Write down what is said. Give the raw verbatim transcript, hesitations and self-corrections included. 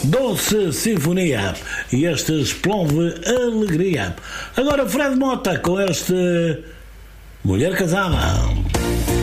Doce Sinfonia. E este explode alegria. Agora Fred Mota com este Mulher Casada.